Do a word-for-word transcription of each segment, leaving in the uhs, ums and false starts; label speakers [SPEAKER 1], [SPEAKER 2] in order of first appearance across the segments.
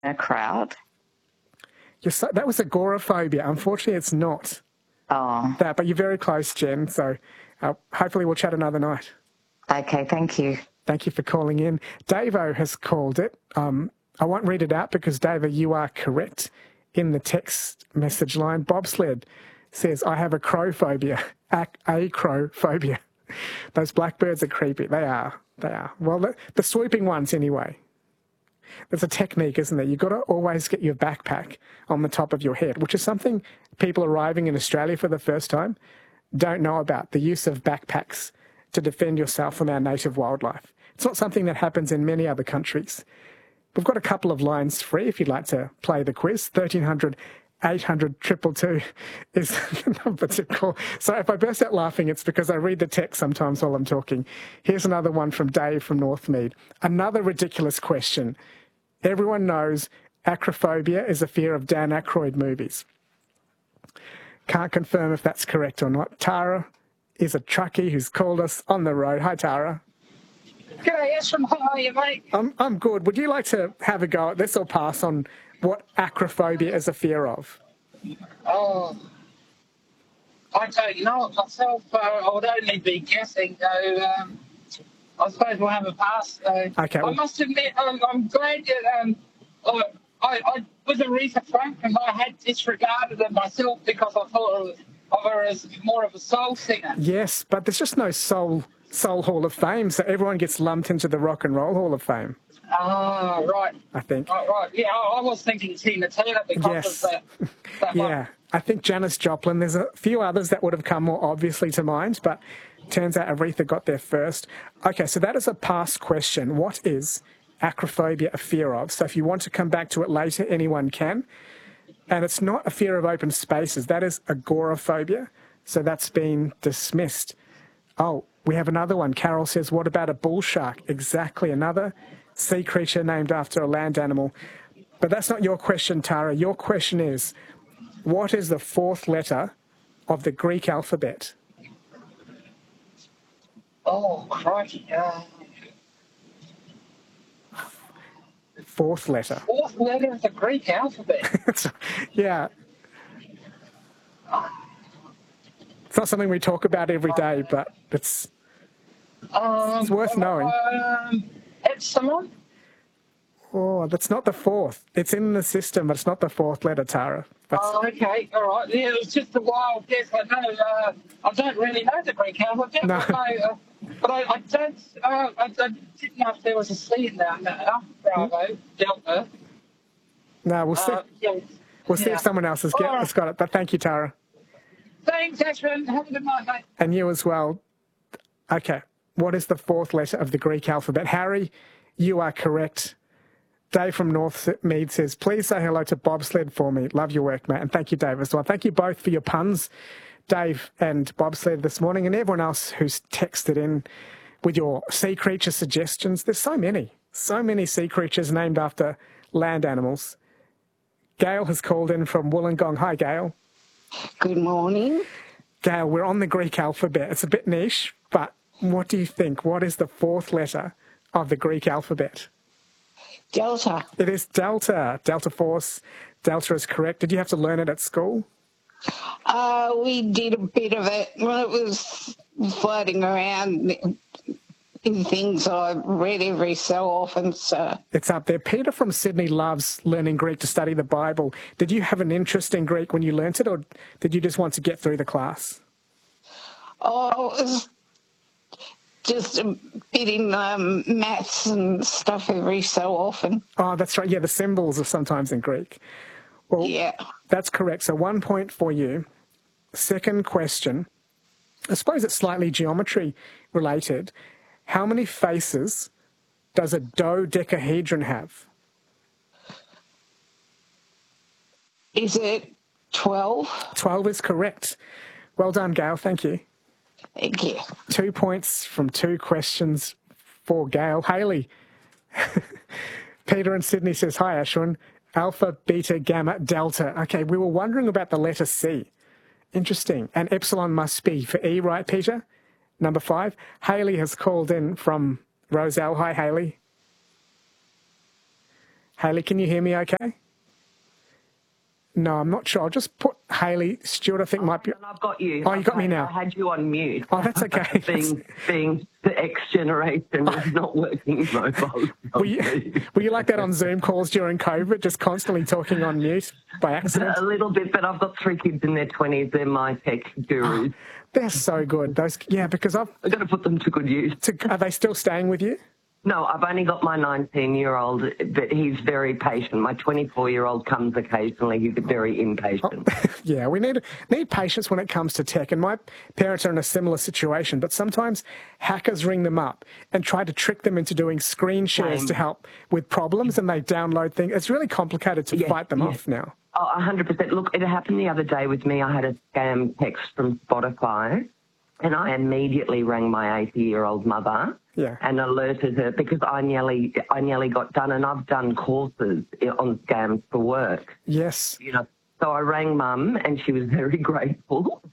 [SPEAKER 1] a crowd?
[SPEAKER 2] You're so, that was agoraphobia. Unfortunately, it's not
[SPEAKER 1] Oh,
[SPEAKER 2] that, but you're very close, Jen. So uh, hopefully we'll chat another night.
[SPEAKER 1] okay, thank you.
[SPEAKER 2] Thank you for calling in. Davo has called it. Um, I won't read it out because, Davo, you are correct in the text message line. Bobsled says, I have a crow phobia, a, a crow phobia. Those blackbirds are creepy. They are. They are. Well, the, the swooping ones anyway. There's a technique, isn't there? You've got to always get your backpack on the top of your head, which is something people arriving in Australia for the first time don't know about, the use of backpacks to defend yourself from our native wildlife. It's not something that happens in many other countries. We've got a couple of lines free if you'd like to play the quiz. thirteen hundred, eight hundred, two two two is the number to call. So if I burst out laughing, it's because I read the text sometimes while I'm talking. Here's another one from Dave from Northmead. Another ridiculous question. Everyone knows acrophobia is a fear of Dan Aykroyd movies. Can't confirm if that's correct or not. Tara is a truckie who's called us on the road. Hi, Tara.
[SPEAKER 3] G'day, Ashram. How are you, mate?
[SPEAKER 2] I'm, I'm good. Would you like to have a go at this or pass on what acrophobia is a fear of?
[SPEAKER 3] Oh, I don't know it myself. Uh, I would only be guessing, though. Um, I suppose we'll have a pass. Uh,
[SPEAKER 2] Okay,
[SPEAKER 3] I
[SPEAKER 2] well-
[SPEAKER 3] must admit, I'm, I'm glad that um, I, I, I was Aretha Franklin. I had disregarded it myself because I thought of, of her as more of a soul singer.
[SPEAKER 2] Yes, but there's just no soul soul Hall of Fame, so everyone gets lumped into the Rock and Roll Hall of Fame,
[SPEAKER 3] Ah, right.
[SPEAKER 2] I think.
[SPEAKER 3] Right, right. Yeah, I, I was thinking Tina Turner because
[SPEAKER 2] Yes.
[SPEAKER 3] of that. that one.
[SPEAKER 2] Yeah, I think Janis Joplin. There's a few others that would have come more obviously to mind, but turns out Aretha got there first. Okay, so that is a past question. What is acrophobia a fear of? So if you want to come back to it later, anyone can. And it's not a fear of open spaces. That is agoraphobia. So that's been dismissed. Oh, we have another one. Carol says, what about a bull shark? Exactly, another sea creature named after a land animal. But that's not your question, Tara. Your question is, what is the fourth letter of the Greek alphabet?
[SPEAKER 3] Oh, crikey. Uh,
[SPEAKER 2] Fourth letter.
[SPEAKER 3] fourth letter of the Greek alphabet.
[SPEAKER 2] Yeah. It's not something we talk about every day, but it's
[SPEAKER 3] Um,
[SPEAKER 2] It's worth knowing.
[SPEAKER 3] Um, epsilon?
[SPEAKER 2] oh, that's not the fourth. It's in the system, but it's not the fourth letter, Tara. That's,
[SPEAKER 3] Oh, okay, all right. Yeah, it was just a wild guess. I know. Uh, I don't really know the Greek alphabet.
[SPEAKER 2] No.
[SPEAKER 3] But, I, uh, but I, I don't. Uh, I, I didn't know if there was a C in there. No, Bravo, Delta.
[SPEAKER 2] no, we'll see.
[SPEAKER 3] Uh, yeah.
[SPEAKER 2] We'll see
[SPEAKER 3] yeah.
[SPEAKER 2] if someone else has, get,
[SPEAKER 3] All right.
[SPEAKER 2] has got it. But thank you, Tara.
[SPEAKER 3] Thanks, Ashwin. Have a good night, mate.
[SPEAKER 2] And you as well. Okay. What is the fourth letter of the Greek alphabet? Harry, you are correct. Dave from Northmead says, please say hello to Bobsled for me. Love your work, mate. And thank you, Dave, as well. Thank you both for your puns, Dave and Bobsled this morning, and everyone else who's texted in with your sea creature suggestions. There's so many, so many sea creatures named after land animals. Gail has called in from Wollongong. Hi, Gail.
[SPEAKER 4] Good morning.
[SPEAKER 2] Gail, we're on the Greek alphabet. It's a bit niche, but what do you think? What is the fourth letter of the Greek alphabet?
[SPEAKER 4] Delta.
[SPEAKER 2] It is Delta. Delta Force. Delta is correct. Did you have to learn it at school?
[SPEAKER 4] Uh, we did a bit of it. Well, it was floating around in things I read every so often. So
[SPEAKER 2] It's up there. Peter from Sydney loves learning Greek to study the Bible. Did you have an interest in Greek when you learnt it, or did you just want to get through the class?
[SPEAKER 4] oh, it was just a bit in um, maths and stuff every so often.
[SPEAKER 2] Oh, that's right. Yeah, the symbols are sometimes in Greek. Well,
[SPEAKER 4] Yeah.
[SPEAKER 2] that's correct. So one point for you. Second question. I suppose it's slightly geometry related. How many faces does a dodecahedron have?
[SPEAKER 4] Is it twelve?
[SPEAKER 2] twelve is correct. Well done, Gail. Thank you.
[SPEAKER 4] Thank you.
[SPEAKER 2] Two points from two questions for Gail. Haley. Peter in Sydney says, hi, Ashwin. Alpha, beta, gamma, delta. Okay, we were wondering about the letter C. Interesting. And epsilon must be for E, right, Peter? Number five. Haley has called in from Roselle. Hi, Haley. Hayley, can you hear me okay? No, I'm not sure. I'll just put Hayley. Stuart, I think, might be...
[SPEAKER 5] And I've got you.
[SPEAKER 2] Oh, you got me now.
[SPEAKER 5] I had you on mute.
[SPEAKER 2] Oh, that's okay.
[SPEAKER 5] being, being the X generation is not working mobile.
[SPEAKER 2] Were you, were you like that on Zoom calls during COVID, just constantly talking on mute by accident?
[SPEAKER 5] A little bit, but I've got three kids in their twenties. They're my tech gurus.
[SPEAKER 2] They're so good. Those, yeah, because I've...
[SPEAKER 5] I've got to put them to good use.
[SPEAKER 2] To, are they still staying with you?
[SPEAKER 5] No, I've only got my nineteen-year-old, but he's very patient. My twenty-four-year-old comes occasionally. He's very impatient.
[SPEAKER 2] Oh, yeah, we need need patience when it comes to tech. And my parents are in a similar situation, but sometimes hackers ring them up and try to trick them into doing screen shares
[SPEAKER 5] Same.
[SPEAKER 2] to help with problems, and they download things. It's really complicated to
[SPEAKER 5] Yes,
[SPEAKER 2] fight them
[SPEAKER 5] yes.
[SPEAKER 2] off now.
[SPEAKER 5] Oh, one hundred percent. Look, it happened the other day with me. I had a scam text from Spotify, and I immediately rang my eighty-year-old mother.
[SPEAKER 2] Yeah.
[SPEAKER 5] And alerted her because I nearly, I nearly got done, and I've done courses on scams for work.
[SPEAKER 2] Yes.
[SPEAKER 5] You know, so I rang Mum, and she was very grateful.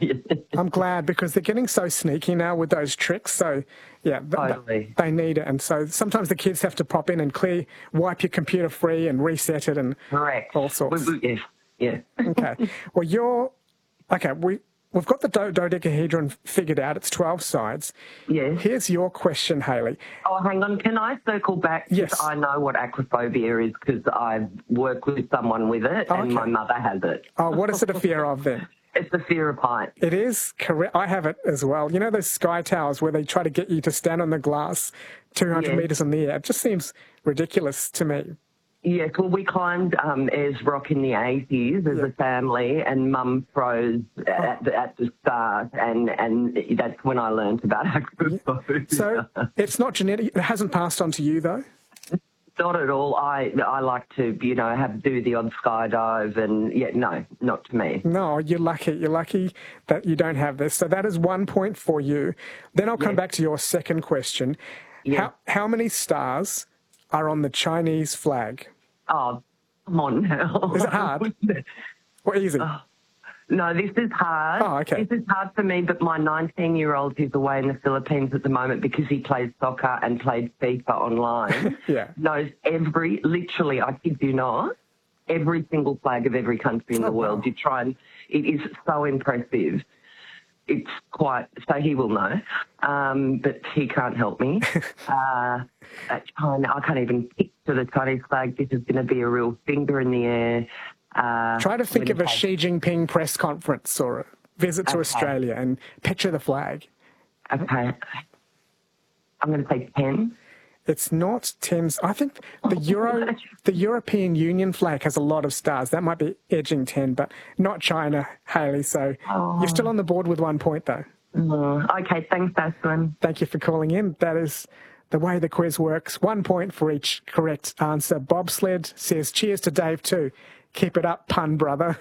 [SPEAKER 2] I'm glad, because they're getting so sneaky now with those tricks. So, yeah, th-
[SPEAKER 5] Totally.
[SPEAKER 2] th- they need it. And so sometimes the kids have to pop in and clear, wipe your computer free and reset it and
[SPEAKER 5] Correct.
[SPEAKER 2] all sorts.
[SPEAKER 5] We, we, yeah, yeah.
[SPEAKER 2] Okay. Well, you're okay. We we've got the do- dodecahedron figured out. It's twelve sides.
[SPEAKER 5] Yes.
[SPEAKER 2] Here's your question, Hayley.
[SPEAKER 5] Oh, hang on. Can I circle back?
[SPEAKER 2] Yes.
[SPEAKER 5] I know what acrophobia is because I've worked with someone with it,
[SPEAKER 2] Oh,
[SPEAKER 5] and
[SPEAKER 2] okay.
[SPEAKER 5] my mother has it.
[SPEAKER 2] Oh, what is it a fear of then?
[SPEAKER 5] It's the fear of heights.
[SPEAKER 2] It is correct. I have it as well. You know those sky towers where they try to get you to stand on the glass two hundred
[SPEAKER 5] Yes.
[SPEAKER 2] metres in the air? It just seems ridiculous to me.
[SPEAKER 5] Yes, well, we climbed um, Ayers Rock in the eighties as
[SPEAKER 2] Yeah.
[SPEAKER 5] a family, and Mum froze at, the, at the start, and, and that's when I learned about acrophobia.
[SPEAKER 2] So it's not genetic. It hasn't passed on to you, though?
[SPEAKER 5] Not at all. I I like to, you know, have do the odd skydive, and yeah, no, not to me.
[SPEAKER 2] No, you're lucky. You're lucky that you don't have this. So that is one point for you. Then I'll come
[SPEAKER 5] Yes.
[SPEAKER 2] back to your second question.
[SPEAKER 5] Yes.
[SPEAKER 2] How, how many stars are on the Chinese flag?
[SPEAKER 5] Oh, come on now.
[SPEAKER 2] Is it hard? Or easy?
[SPEAKER 5] No, this is hard.
[SPEAKER 2] Oh, okay.
[SPEAKER 5] This is hard for me, but my nineteen-year-old who's away in the Philippines at the moment because he plays soccer and played FIFA online,
[SPEAKER 2] Yeah.
[SPEAKER 5] knows every, literally, I kid you not, every single flag of every country in
[SPEAKER 2] Oh,
[SPEAKER 5] the world.
[SPEAKER 2] wow.
[SPEAKER 5] You try and, it is so impressive. It's quite, so he will know, um, but he can't help me. uh, at China, I can't even picture the Chinese flag. This is going to be a real finger in the air. Uh,
[SPEAKER 2] Try to think of a
[SPEAKER 5] okay.
[SPEAKER 2] Xi Jinping press conference or a visit to
[SPEAKER 5] Okay.
[SPEAKER 2] Australia and picture the flag.
[SPEAKER 5] Okay. I'm going to say ten.
[SPEAKER 2] It's not Tim's. I think the Euro, the European Union flag has a lot of stars. That might be edging ten, but not China, Hayley. So you're still on the board with one point, though.
[SPEAKER 5] Oh, okay, thanks, Aswin.
[SPEAKER 2] Thank you for calling in. That is the way the quiz works. One point for each correct answer. Bobsled says, cheers to Dave too. Keep it up, pun brother.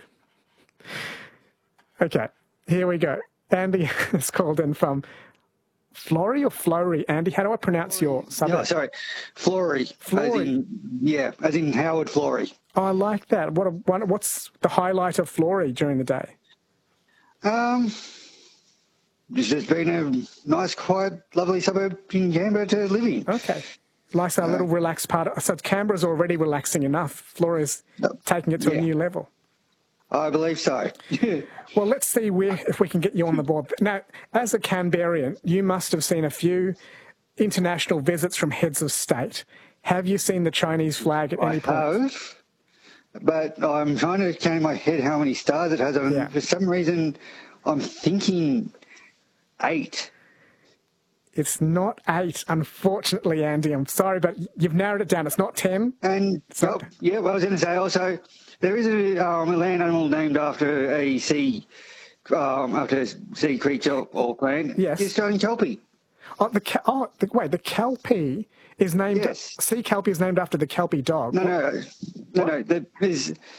[SPEAKER 2] Okay, here we go. Andy has called in from Flory or Flory? Andy, how do I pronounce your suburb?
[SPEAKER 6] No, sorry, Flory.
[SPEAKER 2] Flory.
[SPEAKER 6] As in, yeah, as in Howard Flory.
[SPEAKER 2] Oh, I like that. What a, what, what's the highlight of Flory during the day?
[SPEAKER 6] Um, it's just been a nice, quiet, lovely suburb in Canberra to live in.
[SPEAKER 2] Okay. Nice, a little relaxed part. Of, so Canberra's already relaxing enough. Flory's taking it to
[SPEAKER 6] Yeah.
[SPEAKER 2] a new level.
[SPEAKER 6] I believe so.
[SPEAKER 2] Well, let's see where, if we can get you on the board. Now, as a Canberrian, you must have seen a few international visits from heads of state. Have you seen the Chinese flag at
[SPEAKER 6] I
[SPEAKER 2] any point?
[SPEAKER 6] have, but I'm trying to count in my head how many stars it has. And
[SPEAKER 2] Yeah.
[SPEAKER 6] for some reason, I'm thinking eight.
[SPEAKER 2] It's not eight, unfortunately, Andy. I'm sorry, but you've narrowed it down. It's not ten.
[SPEAKER 6] And
[SPEAKER 2] So-
[SPEAKER 6] oh, yeah, well, I was going to say also there is a, um, a land animal named after a sea, um, after a sea creature or plant.
[SPEAKER 2] Yes.
[SPEAKER 6] The Australian kelpie.
[SPEAKER 2] Oh, the, Ke- oh the, wait, the Kelpie is named,
[SPEAKER 6] Yes.
[SPEAKER 2] sea Kelpie is named after the Kelpie dog.
[SPEAKER 6] No, no, no, no. There- There's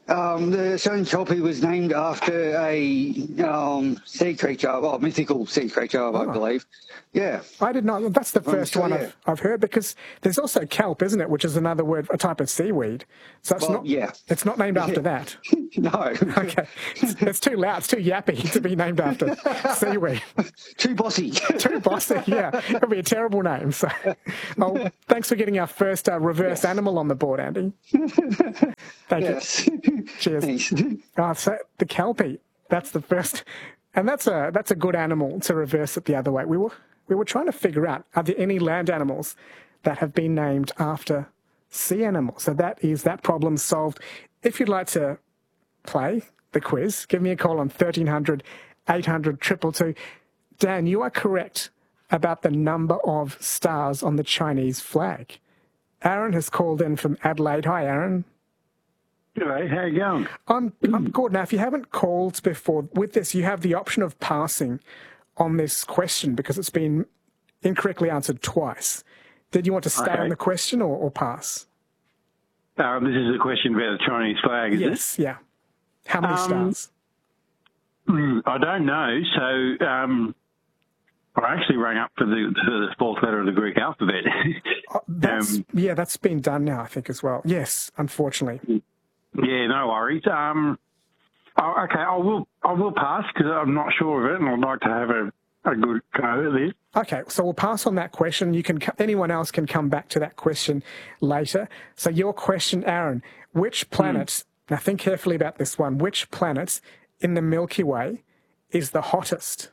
[SPEAKER 6] Um, the Australian kelpie was named after a um, sea creature, well, mythical sea creature, I
[SPEAKER 2] Oh.
[SPEAKER 6] believe. Yeah.
[SPEAKER 2] I did not. That's the first one
[SPEAKER 6] Australia.
[SPEAKER 2] I've, I've heard, because there's also kelp, isn't it? Which is another word, a type of seaweed. So it's
[SPEAKER 6] Well,
[SPEAKER 2] not.
[SPEAKER 6] yeah.
[SPEAKER 2] It's not named after
[SPEAKER 6] Yeah.
[SPEAKER 2] that.
[SPEAKER 6] No.
[SPEAKER 2] Okay, it's, it's too loud. It's too yappy to be named after seaweed.
[SPEAKER 6] Too bossy.
[SPEAKER 2] Too bossy. Yeah, it'll be a terrible name. So, oh, thanks for getting our first uh, reverse
[SPEAKER 6] Yes.
[SPEAKER 2] animal on the board, Andy. Thank
[SPEAKER 6] Yes.
[SPEAKER 2] you. Cheers.
[SPEAKER 6] Thanks.
[SPEAKER 2] Oh, so the kelpie. That's the first, and that's a that's a good animal to reverse it the other way. We were we were trying to figure out, are there any land animals that have been named after sea animals? So that is that problem solved. If you'd like to play the quiz, give me a call on thirteen hundred, eight hundred, two two two. Dan, you are correct about the number of stars on the Chinese flag. Aaron has called in from Adelaide. Hi, Aaron.
[SPEAKER 7] G'day, how you going?
[SPEAKER 2] I'm, I'm good. Now, if you haven't called before, with this, you have the option of passing on this question because it's been incorrectly answered twice. Did you want to stay
[SPEAKER 7] Okay.
[SPEAKER 2] on the question or, or pass?
[SPEAKER 7] Uh, this is a question about the Chinese flag, is
[SPEAKER 2] Yes, yeah. How many
[SPEAKER 7] Um,
[SPEAKER 2] stars?
[SPEAKER 7] it? Mm, I don't know. So um, I actually rang up for the, for the fourth letter of the Greek alphabet.
[SPEAKER 2] Oh, that's,
[SPEAKER 7] um,
[SPEAKER 2] yeah, that's been done now, I think, as well. Yes, unfortunately.
[SPEAKER 7] yeah, no worries. Um, oh, okay, I will I will pass because I'm not sure of it, and I'd like to have a, a good go at this.
[SPEAKER 2] Okay, so we'll pass on that question. You can, anyone else can come back to that question later. So your question, Aaron, which planet, now think carefully about this one, which planet in the Milky Way is the hottest?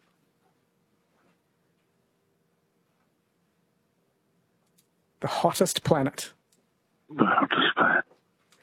[SPEAKER 2] The hottest planet.
[SPEAKER 7] I'll just play it.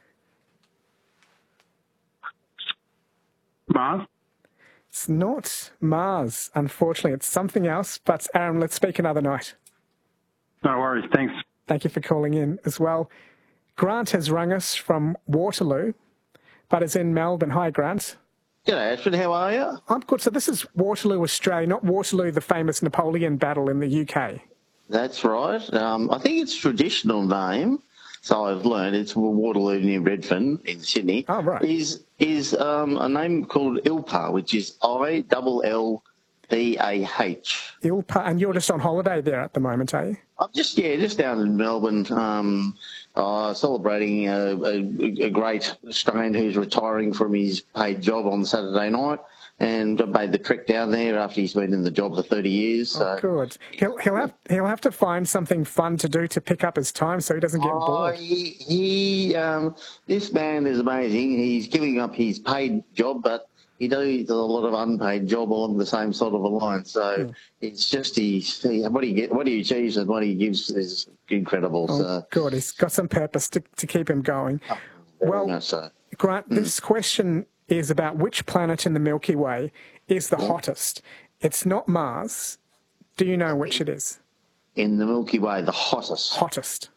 [SPEAKER 7] Mars?
[SPEAKER 2] It's not Mars, unfortunately. It's something else. But Aaron, let's speak another night.
[SPEAKER 7] No worries, thanks.
[SPEAKER 2] Thank you for calling in as well. Grant has rung us from Waterloo, but is in Melbourne. Hi, Grant.
[SPEAKER 8] G'day, Ashford. How are you?
[SPEAKER 2] I'm good. So this is Waterloo, Australia, not Waterloo, the famous Napoleon battle in the U K.
[SPEAKER 8] That's right. Um, I think it's traditional name, so I've learned it's Waterloo near Redfern in Sydney.
[SPEAKER 2] Oh, right.
[SPEAKER 8] Is is um, a name called Ilpa, which is I L L P A H.
[SPEAKER 2] Ilpa, and you're just on holiday there at the moment, are you?
[SPEAKER 8] I'm just yeah, just down in Melbourne, um, uh, celebrating a, a, a great Australian who's retiring from his paid job on Saturday night. And I made the trek down there after he's been in the job for thirty years. So.
[SPEAKER 2] Oh, good. He'll he'll have he'll have to find something fun to do to pick up his time so he doesn't get
[SPEAKER 8] Oh,
[SPEAKER 2] bored.
[SPEAKER 8] he, he um, this man is amazing. He's giving up his paid job, but he does a lot of unpaid job along the same sort of a line. So it's just he's, he, what he get, what he achieves and what he gives is incredible.
[SPEAKER 2] Oh,
[SPEAKER 8] so
[SPEAKER 2] good. He's got some purpose to to keep him going.
[SPEAKER 8] very
[SPEAKER 2] Well,
[SPEAKER 8] much so.
[SPEAKER 2] Grant, this question is about which planet in the Milky Way is the hottest. It's not Mars. Do you know which it is?
[SPEAKER 8] In the Milky Way, the hottest.
[SPEAKER 2] Hottest.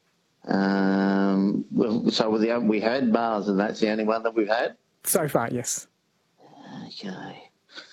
[SPEAKER 8] Um, well, so we we had Mars, and that's the only one that we've had.
[SPEAKER 2] So far, yes.
[SPEAKER 8] Okay.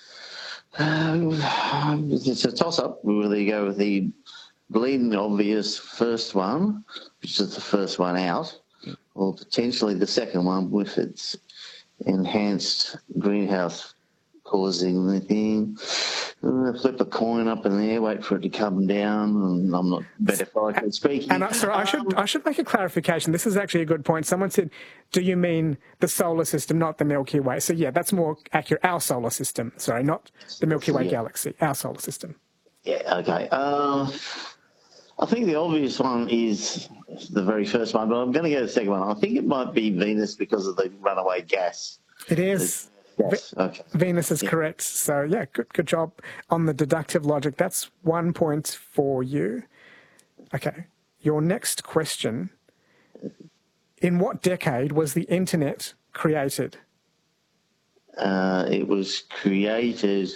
[SPEAKER 8] Um, it's a toss-up. We will either go with the bleeding obvious first one, which is the first one out, or potentially the second one with its enhanced greenhouse causing the thing. Uh, flip a coin up in the air, wait for it to come down, and I'm not better if I can speak.
[SPEAKER 2] And I, sorry, I should I should make a clarification. This is actually a good point. Someone said, "Do you mean the solar system, not the Milky Way?" So yeah, that's more accurate. Our solar system. Sorry, not the Milky Way
[SPEAKER 8] Yeah.
[SPEAKER 2] galaxy. Our solar system.
[SPEAKER 8] Yeah, okay. Uh, I think the obvious one is the very first one, but I'm going to go to the second one. I think it might be Venus because of the runaway gas.
[SPEAKER 2] It is.
[SPEAKER 8] Yes, okay.
[SPEAKER 2] Venus is correct. So yeah, good good job on the deductive logic. That's one point for you. Okay. Your next question. In what decade was the internet created?
[SPEAKER 8] Uh, it was created.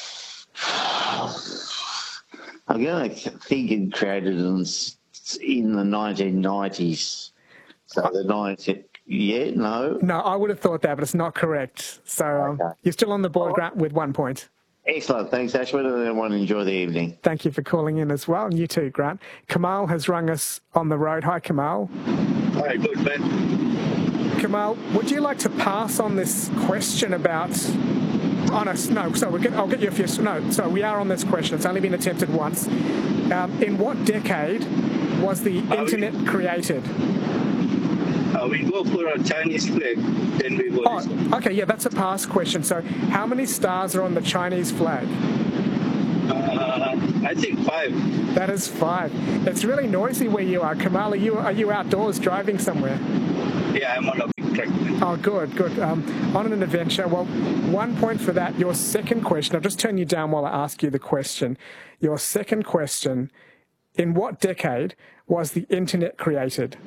[SPEAKER 8] I'm going to think it created in, in the nineteen nineties. So the nineteen. Yeah, no.
[SPEAKER 2] No, I would have thought that, but it's not correct. So um,
[SPEAKER 8] Okay.
[SPEAKER 2] you're still on the board, Grant, with one point.
[SPEAKER 8] Excellent. Thanks, Ashford, and everyone enjoy the evening.
[SPEAKER 2] Thank you for calling in as well. And you too, Grant. Kamal has rung us on the road. Hi, Kamal.
[SPEAKER 9] Hey, good, man.
[SPEAKER 2] Kamal, would you like to pass on this question about... Oh, no, no so we'll get, I'll get you a few... No, so we are on this question. It's only been attempted once. Um, in what decade was the
[SPEAKER 9] Uh,
[SPEAKER 2] internet
[SPEAKER 9] we-
[SPEAKER 2] created?
[SPEAKER 9] Uh, we go for a Chinese flag, then we go. this one.
[SPEAKER 2] Oh, okay, yeah, that's a pass question. So how many stars are on the Chinese flag?
[SPEAKER 9] Uh, I think five.
[SPEAKER 2] That is five. It's really noisy where you are. Kamal, are you, are you outdoors driving somewhere?
[SPEAKER 9] Yeah, I'm on a big track.
[SPEAKER 2] Oh, good, good. Um, on an adventure. Well, one point for that. Your second question, I'll just turn you down while I ask you the question. Your second question, in what decade was the internet created?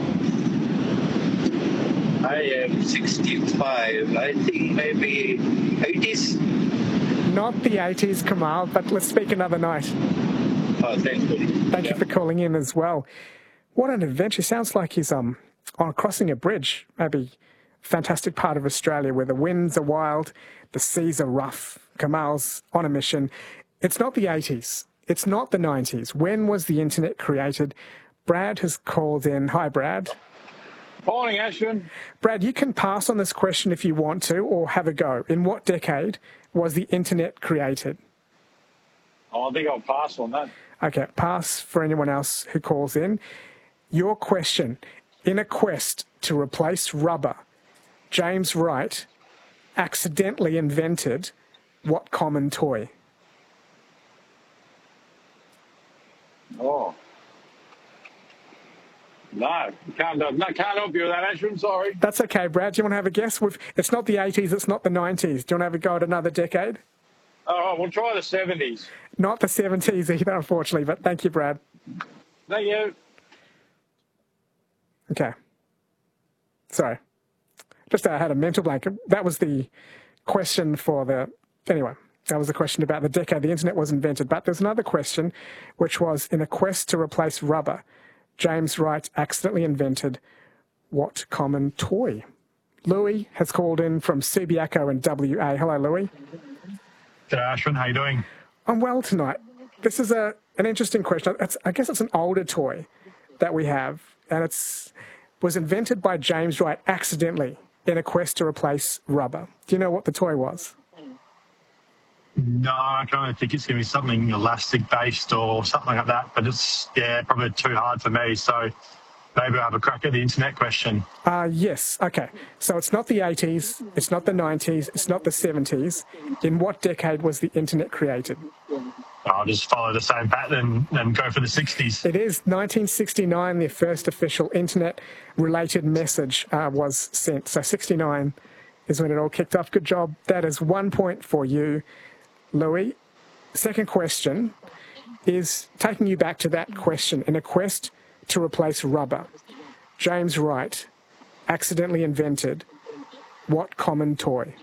[SPEAKER 9] I am sixty-five. I think maybe eighties.
[SPEAKER 2] Not the eighties, Kamal, but let's speak another night.
[SPEAKER 9] Oh, thanks, buddy.
[SPEAKER 2] Thank you for calling in as well. What an adventure. Sounds like he's um on crossing a bridge, maybe fantastic part of Australia where the winds are wild, the seas are rough. Kamal's on a mission. It's not the eighties. It's not the nineties. When was the internet created? Brad has called in. Hi, Brad.
[SPEAKER 10] Morning, Ashwin.
[SPEAKER 2] Brad, you can pass on this question if you want to, or have a go. In what decade was the internet created?
[SPEAKER 10] Oh, I think I'll pass on that.
[SPEAKER 2] Okay, pass for anyone else who calls in. Your question, in a quest to replace rubber, James Wright accidentally invented what common toy?
[SPEAKER 10] Oh. No, can't, uh, no, can't help you with that, Ashwin, sorry.
[SPEAKER 2] That's okay, Brad. Do you want to have a guess? We've, it's not the eighties, it's not the nineties. Do you want to have a go at another decade?
[SPEAKER 10] All right, we'll try the seventies.
[SPEAKER 2] Not the seventies either, unfortunately, but thank you, Brad.
[SPEAKER 10] Thank you.
[SPEAKER 2] Okay. Sorry. Just uh, had a mental blank. That was the question for the... Anyway, that was the question about the decade the internet was invented. But there's another question, which was, in a quest to replace rubber, James Wright accidentally invented what common toy? Louis has called in from Subiaco in W A. Hello, Louis.
[SPEAKER 11] G'day, Ashwin. How you doing?
[SPEAKER 2] I'm well tonight. This is a an interesting question. It's, I guess it's an older toy that we have, and it's was invented by James Wright accidentally in a quest to replace rubber. Do you know what the toy was?
[SPEAKER 11] No, I kind of think it's going to be something elastic-based or something like that, but it's, yeah, probably too hard for me, so maybe I'll have a crack at the internet question.
[SPEAKER 2] Uh, yes, okay. So it's not the eighties, it's not the nineties, it's not the seventies. In what decade was the internet created?
[SPEAKER 11] I'll just follow the same pattern and go for the sixties.
[SPEAKER 2] It is nineteen sixty-nine, the first official internet-related message uh, was sent. So sixty-nine is when it all kicked off. Good job. That is one point for you, Louis. Second question is taking you back to that question. In a quest to replace rubber, James Wright accidentally invented what common toy?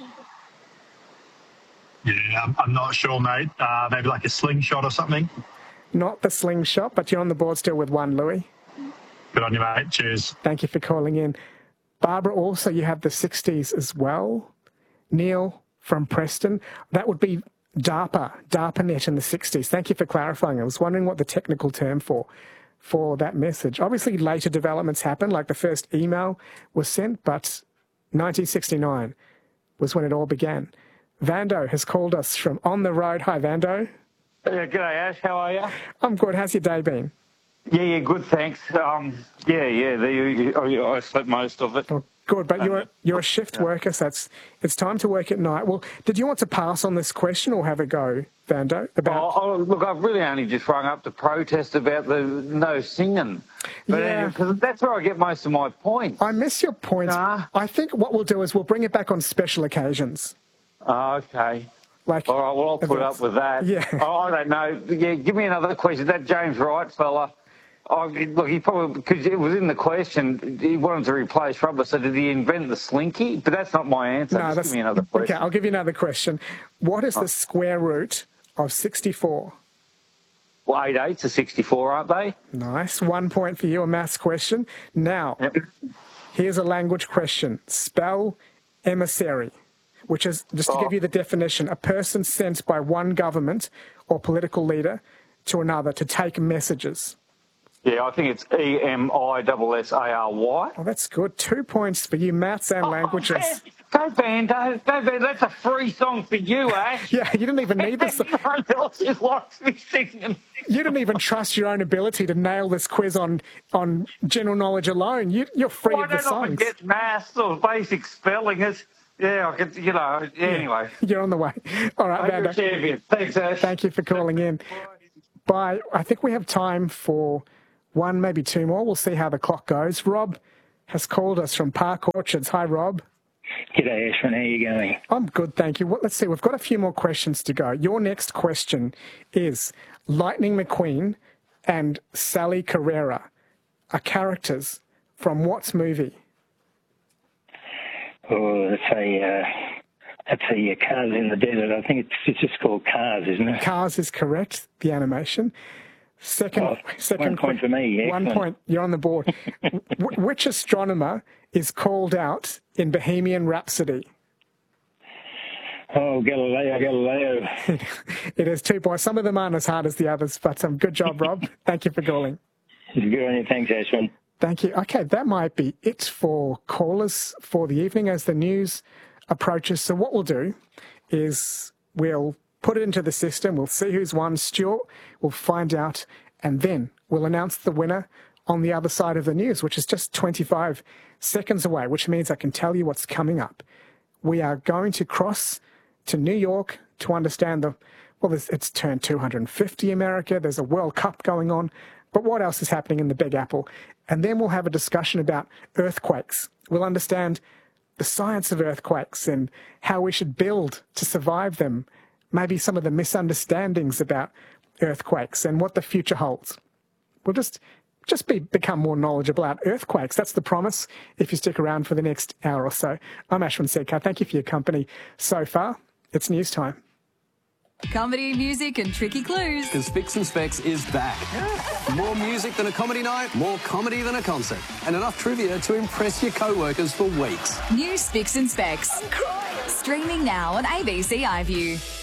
[SPEAKER 11] Yeah, I'm, I'm not sure, mate. Uh, maybe like a slingshot or something.
[SPEAKER 2] Not the slingshot, but you're on the board still with one, Louis.
[SPEAKER 11] Good on you, mate. Cheers.
[SPEAKER 2] Thank you for calling in. Barbara, also you have the sixties as well. Neil from Preston. That would be DARPA, DARPANET in the sixties. Thank you for clarifying. I was wondering what the technical term for for that message. Obviously, later developments happened, like the first email was sent, but nineteen sixty-nine was when it all began. Vando has called us from on the road. Hi, Vando.
[SPEAKER 12] Yeah, g'day, Ash. How are you?
[SPEAKER 2] I'm good. How's your day been?
[SPEAKER 12] Yeah, yeah, good, thanks. Um, yeah, yeah, the, you, I slept most of it.
[SPEAKER 2] Oh, good, but you're you're a shift worker, so it's it's time to work at night. Well, did you want to pass on this question or have a go, Vando? About
[SPEAKER 12] oh, oh, look, I've really only just rung up to protest about the no singing. But
[SPEAKER 2] Yeah.
[SPEAKER 12] because that's where I get most of my points.
[SPEAKER 2] I miss your points.
[SPEAKER 12] Nah.
[SPEAKER 2] I think what we'll do is we'll bring it back on special occasions.
[SPEAKER 12] Oh, okay.
[SPEAKER 2] Like,
[SPEAKER 12] all right, well, I'll put up with that.
[SPEAKER 2] Yeah.
[SPEAKER 12] Oh, I don't know. Yeah, give me another question. That James Wright fella, oh, look, he probably, because it was in the question, he wanted to replace rubber, so did he invent the slinky? But that's not my answer.
[SPEAKER 2] No,
[SPEAKER 12] Just
[SPEAKER 2] that's
[SPEAKER 12] give me another question.
[SPEAKER 2] okay. I'll give you another question. What is the square root of sixty-four?
[SPEAKER 12] Well, eight eights are sixty-four, aren't they?
[SPEAKER 2] Nice. One point for you, a maths question. Now,
[SPEAKER 12] Yep.
[SPEAKER 2] here's a language question. Spell emissary, which is, just to
[SPEAKER 12] Oh.
[SPEAKER 2] give you the definition, a person sent by one government or political leader to another to take messages.
[SPEAKER 12] Yeah, I think it's E M I S S A R Y.
[SPEAKER 2] Oh, that's good. Two points for you, maths and languages.
[SPEAKER 12] Go Bando, go Bando. That's a free song for you, Ash.
[SPEAKER 2] Yeah, you didn't even need this.
[SPEAKER 12] Everyone else just likes me singing.
[SPEAKER 2] You didn't even trust your own ability to nail this quiz on on general knowledge alone. You, you're free
[SPEAKER 12] well,
[SPEAKER 2] of the
[SPEAKER 12] I don't often
[SPEAKER 2] songs.
[SPEAKER 12] get maths or basic spelling. It's, yeah, I could, you know, yeah, anyway.
[SPEAKER 2] You're on the way. All right,
[SPEAKER 12] You're a champion. Thanks, Ash.
[SPEAKER 2] Thank you for calling in. Bye. I think we have time for one, maybe two more. We'll see how the clock goes. Rob has called us from Park Orchards. Hi, Rob.
[SPEAKER 13] G'day, Ashwin. How are you going?
[SPEAKER 2] I'm good, thank you. Well, let's see. We've got a few more questions to go. Your next question is Lightning McQueen and Sally Carrera are characters from what movie?
[SPEAKER 13] Oh, that's a, uh, that's a uh, Cars in the Desert. I think it's, it's just called Cars, isn't it?
[SPEAKER 2] Cars is correct, the animation. Second,
[SPEAKER 13] Oh,
[SPEAKER 2] second
[SPEAKER 13] one point
[SPEAKER 2] que-
[SPEAKER 13] for me.
[SPEAKER 2] One
[SPEAKER 13] Excellent.
[SPEAKER 2] point. You're on the board. W- which astronomer is called out in Bohemian Rhapsody?
[SPEAKER 13] Oh, Galileo, Galileo.
[SPEAKER 2] It is two points. Some of them aren't as hard as the others, but um, good job, Rob. Thank you for calling.
[SPEAKER 13] Good on you. Thanks, Ashwin.
[SPEAKER 2] Thank you. Okay, that might be it for callers for the evening as the news approaches. So what we'll do is we'll put it into the system. We'll see who's won. Stuart, we'll find out, and then we'll announce the winner on the other side of the news, which is just twenty-five seconds away, which means I can tell you what's coming up. We are going to cross to New York to understand the, well, it's turned two hundred fifty America. There's a World Cup going on. But what else is happening in the Big Apple? And then we'll have a discussion about earthquakes. We'll understand the science of earthquakes and how we should build to survive them. Maybe some of the misunderstandings about earthquakes and what the future holds. We'll just just be become more knowledgeable about earthquakes. That's the promise if you stick around for the next hour or so. I'm Ashwin Sekar. Thank you for your company so far. It's news time.
[SPEAKER 14] Comedy, music and tricky clues.
[SPEAKER 15] Because Spicks and Specs is back. More music than a comedy night, more comedy than a concert, and enough trivia to impress your co-workers for weeks.
[SPEAKER 14] New Spicks and Specs. Streaming now on A B C iView.